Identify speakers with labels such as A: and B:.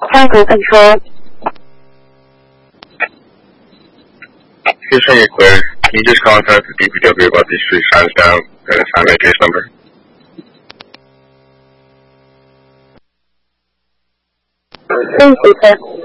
A: Tango Control.
B: Just so you're clear, can you just contact the DPW about these 3 signs down and assign a case number?
A: Thank you, sir.